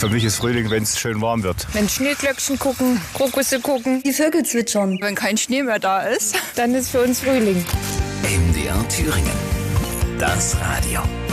Für mich ist Frühling, wenn es schön warm wird. Wenn Schneeglöckchen gucken, Krokusse gucken, die Vögel zwitschern. Wenn kein Schnee mehr da ist, dann ist für uns Frühling. MDR Thüringen. Das Radio.